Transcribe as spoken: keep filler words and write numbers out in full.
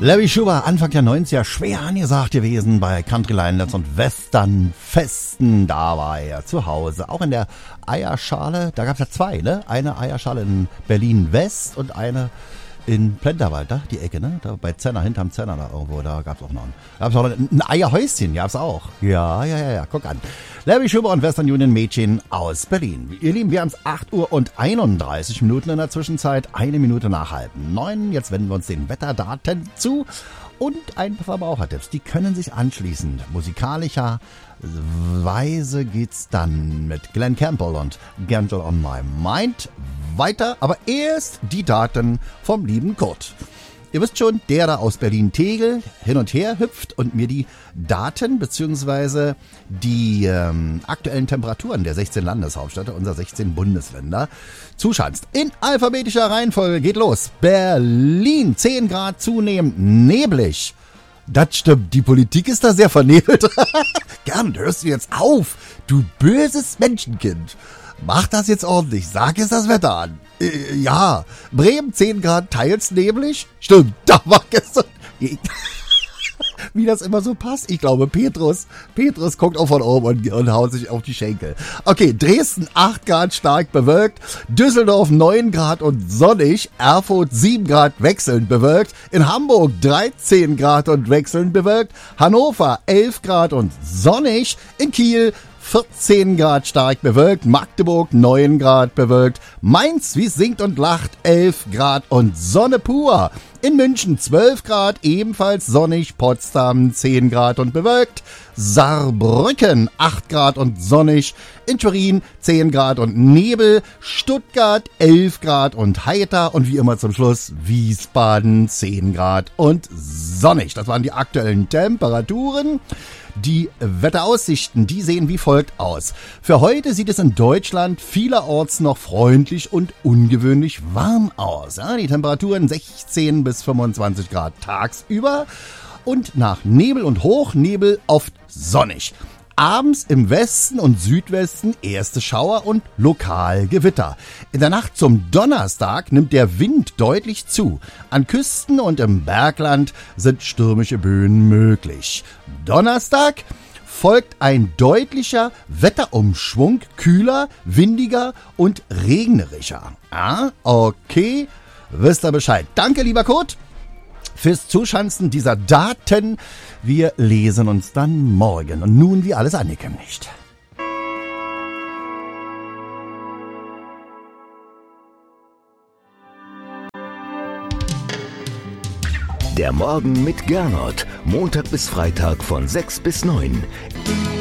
Larry Schuber, Anfang der neunziger, schwer angesagt gewesen bei Countryline und Westernfesten. Da war er zu Hause. Auch in der Eierschale, da gab es ja zwei, ne? Eine Eierschale in Berlin-West und eine in Plenterwald, da die Ecke, ne? Da bei Zenner, hinterm Zenner da irgendwo, da gab es auch noch ein, gab's auch ein, ein Eierhäuschen, gab's auch. Ja, ja, ja, ja, guck an. Larry Schuber und Western Union Mädchen aus Berlin. Ihr Lieben, wir haben es acht Uhr und einunddreißig Minuten in der Zwischenzeit, eine Minute nach halb neun. Jetzt wenden wir uns den Wetterdaten zu und ein paar Verbrauchertipps, die können sich anschließen. Musikalischer Weise geht's dann mit Glenn Campbell und Gentle on My Mind weiter, aber erst die Daten vom lieben Kurt. Ihr wisst schon, der da aus Berlin-Tegel hin und her hüpft und mir die Daten bzw. die ähm, aktuellen Temperaturen der sechzehn Landeshauptstädte unserer sechzehn Bundesländer zuschanzt. In alphabetischer Reihenfolge geht los. Berlin, zehn Grad zunehmend neblig. Das stimmt, die Politik ist da sehr vernebelt. Gern, hörst du jetzt auf, du böses Menschenkind. Mach das jetzt ordentlich, sag jetzt das Wetter an. Äh, ja, Bremen zehn Grad, teils neblig. Stimmt, da war gestern... Wie das immer so passt. Ich glaube, Petrus, Petrus guckt auch von oben und, und haut sich auf die Schenkel. Okay, Dresden acht Grad stark bewölkt, Düsseldorf neun Grad und sonnig, Erfurt sieben Grad wechselnd bewölkt, in Hamburg dreizehn Grad und wechselnd bewölkt, Hannover elf Grad und sonnig, in Kiel vierzehn Grad stark bewölkt, Magdeburg neun Grad bewölkt, Mainz, wie es singt und lacht, elf Grad und Sonne pur. In München zwölf Grad, ebenfalls sonnig, Potsdam zehn Grad und bewölkt, Saarbrücken acht Grad und sonnig, in Turin zehn Grad und Nebel, Stuttgart elf Grad und heiter und wie immer zum Schluss Wiesbaden zehn Grad und sonnig. Das waren die aktuellen Temperaturen. Die Wetteraussichten, die sehen wie folgt aus. Für heute sieht es in Deutschland vielerorts noch freundlich und ungewöhnlich warm aus. Ja, die Temperaturen sechzehn bis fünfundzwanzig Grad tagsüber und nach Nebel und Hochnebel oft sonnig. Abends im Westen und Südwesten erste Schauer und lokal Gewitter. In der Nacht zum Donnerstag nimmt der Wind deutlich zu. An Küsten und im Bergland sind stürmische Böen möglich. Donnerstag folgt ein deutlicher Wetterumschwung, kühler, windiger und regnerischer. Ah, okay, wisst ihr Bescheid. Danke, lieber Kurt, fürs Zuschanzen dieser Daten. Wir lesen uns dann morgen. Und nun wie alles angekündigt. Der Morgen mit Gernot. Montag bis Freitag von sechs bis neun.